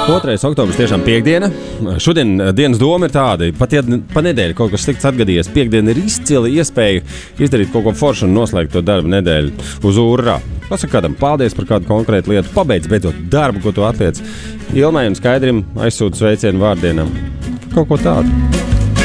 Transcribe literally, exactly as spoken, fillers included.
otrais oktobris tiešām piekdiena. Šodien dienas doma ir tāda, pat ja pa nedēļu kaut kas slikts atgadījies, piekdiena ir izcila iespēja izdarīt kaut ko foršu un noslēgt to darbu nedēļu uz urā. Pasaka kādam paldies par kādu konkrētu lietu, pabeidz beidzot darbu, ko tu atliec. Ilmai un Skaidrim aizsūta sveicienu vārdienam. Kaut ko tādu.